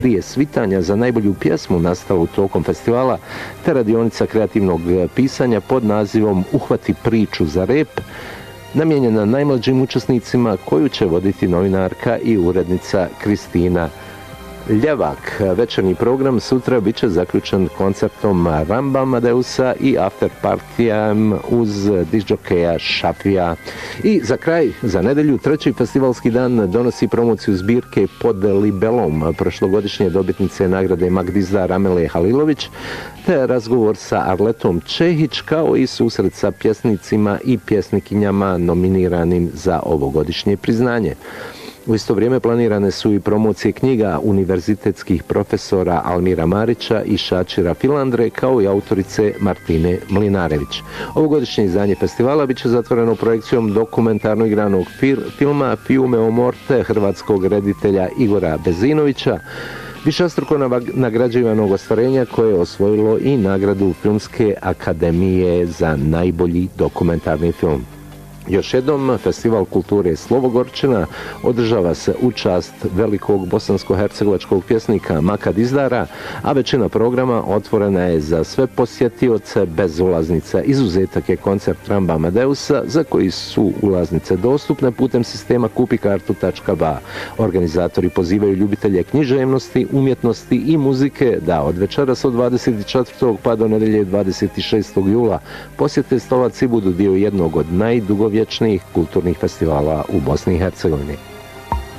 prije svitanja za najbolju pjesmu nastalu tokom festivala, te radionica kreativnog pisanja pod nazivom Uhvati priču za rep, namijenjena najmlađim učesnicima, koju će voditi novinarka i urednica Kristina Ljevak. Večernji program sutra bit će zaključen koncertom Ramba Amadeusa i after partijem uz dižđokeja Šafija. I za kraj, za nedelju, treći festivalski dan donosi promociju zbirke Pod libelom prošlogodišnje dobitnice nagrade Magdizda Ramele Halilović, te razgovor sa Arletom Čehić, kao i susret sa pjesnicima i pjesnikinjama nominiranim za ovogodišnje priznanje. U isto vrijeme planirane su i promocije knjiga univerzitetskih profesora Almira Marića i Šačira Filandre, kao i autorice Martine Mlinarević. Ovogodišnje izdanje festivala bit će zatvoreno projekcijom dokumentarno igranog filma Fiume o morte hrvatskog reditelja Igora Bezinovića, višestruko nagrađivanog ostvarenja koje je osvojilo i nagradu Filmske akademije za najbolji dokumentarni film. Još jednom, Festival kulture Slovogorčina održava se u čast velikog bosansko-hercegovačkog pjesnika Maka Dizdara, a većina programa otvorena je za sve posjetioce bez ulaznica. Izuzetak je koncert Ramba Amadeusa, za koji su ulaznice dostupne putem sistema kupikartu.ba. Organizatori pozivaju ljubitelje književnosti, umjetnosti i muzike da od večeras od 24. pa do nedelje 26. jula posjete Stolac i budu dio jednog od najdugovječnijih kulturnih festivala u Bosni i Hercegovini.